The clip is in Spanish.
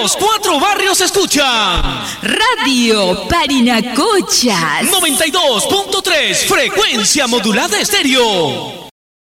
Los cuatro barrios escuchan Radio Parinacochas 92.3 frecuencia modulada estéreo.